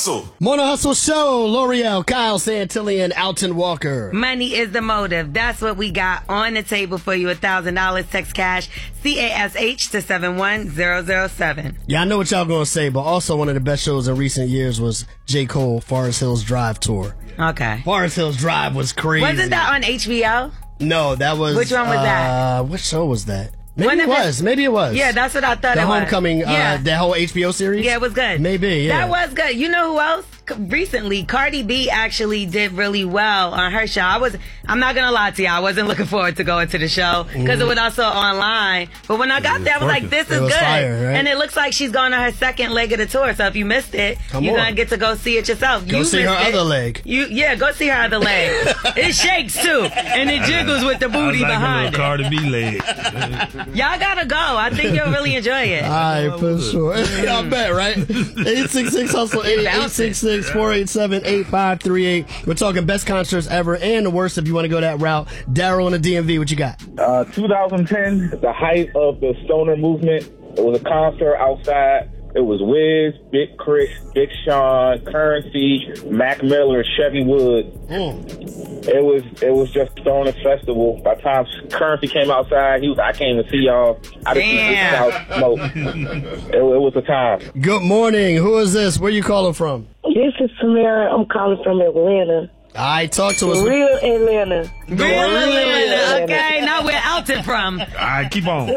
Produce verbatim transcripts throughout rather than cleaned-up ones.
Hustle. Morning Hustle Show. L'Oreal, Kyle Santillan, Alton Walker. Money is the motive. That's what we got on the table for you. one thousand dollars text cash, C A S H to seven one zero zero seven. Yeah, I know what y'all gonna say, but also one of the best shows in recent years was J. Cole, Forest Hills Drive Tour. Okay. Forest Hills Drive was crazy. Wasn't that on H B O? No, that was... Which one was uh, that? What show was that? Maybe One it of was. it- Maybe it was. Yeah, that's what I thought the it was. Homecoming, Yeah. uh, that whole H B O series? Yeah, it was good. Maybe, yeah. That was good. You know who else? C- Recently, Cardi B actually did really well on her show. I was, I'm not gonna lie to you, I wasn't looking forward to going to the show because it was also online. But when I got there, I was like, this It is was good. fire, right? And it looks like she's going on her second leg of the tour. So if you missed it, Come you're on. gonna get to go see it yourself. Go you see her missed it. other leg. You, yeah, go see her other leg. It shakes too, and it jiggles with the booty I like behind a it. little Cardi B leg. Y'all gotta go. I think you'll really enjoy it. All right, for sure. I bet, right? eight six six hustle eight eight six six four eight seven eight five three eight. We're talking best concerts ever and the worst if you want to go that route. Daryl in the D M V, what you got? Uh, two thousand ten, the height of the stoner movement. It was a concert outside. It was Wiz, Big Chris, Big Sean, Currency, Mac Miller, Chevy Woods. Mm. It was it was just Stoner Festival. By the time Currency came outside, he was I came to see y'all. I just Damn. out smoke. it, it was a time. Good morning. Who is this? Where you calling from? This is Samara. I'm calling from Atlanta. All right, talk to us. Real Atlanta. Real Atlanta, okay? Now we're Alton from. All right, keep on.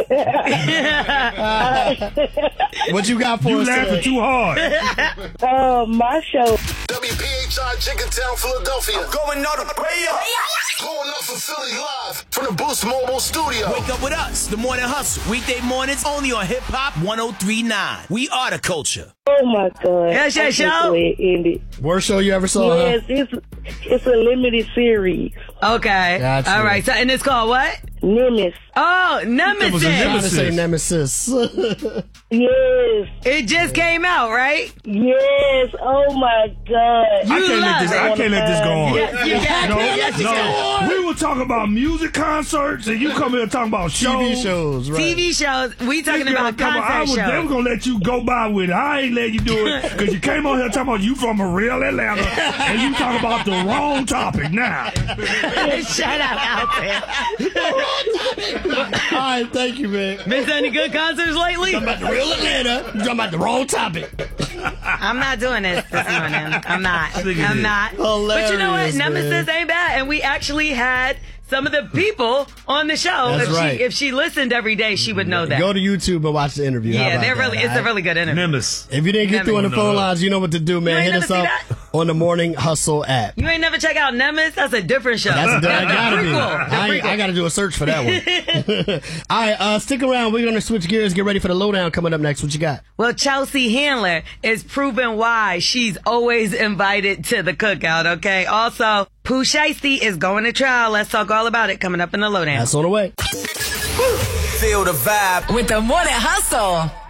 What you got for You us laughing today? too hard. Uh, my show. W P H I Jenkintown, Philadelphia. I'm going out of way up. Blowing up for Philly live from the Boost Mobile Studio. Wake up with us, The Morning Hustle. Weekday mornings only on Hip Hop one oh three point nine. We are the culture. Oh my God. That's your I can't show? believe it ended. Worst show you ever saw? huh? Yes, it's it's a limited series. Okay. Gotcha. All right. So, and it's called what? Nemesis. Oh, Nemesis. was a I'm trying to say Nemesis. Nemesis. Yes. It just came out, right? Yes. Oh my God. I can't let love this. it. I can't let this go on. Yes, you can. No, Yes, you can. no. We were talking about music concerts, and you come here talking about T shows. V shows, right? T V shows. We talking This girl about talking I concert was never shows. gonna let you go by with it. I ain't let you do it because you came on here talking about you from a real Atlanta, and you talk about the wrong topic now. Shut up, Alton. All right, thank you, man. Been to any good concerts lately? Talking about the real Atlanta. You talking about the wrong topic. I'm not doing this this morning. I'm not. Look at I'm this. not. But you know what? Hilarious, Nemesis man. ain't bad. And we actually had some of the people on the show. That's if right. she if she listened every day, she would know that. Go to YouTube and watch the interview. How yeah, about they're that, really all it's a right? really good interview. Nemesis. If you didn't get through on the Never. phone lines, you know what to do, man. You ain't Hit never us see up that? on the Morning Hustle app. You ain't never check out Nemesis? That's a different show. That's that gotta be. prequel. The I, ain't- prequel. I gotta do a search for that one. All right, uh, stick around. We're gonna switch gears. Get ready for the lowdown coming up next. What you got? Well, Chelsea Handler is proving why she's always invited to the cookout, okay? Also, Pooh Shiesty is going to trial. Let's talk all about it coming up in the lowdown. That's on the way. Feel the vibe With the Morning Hustle.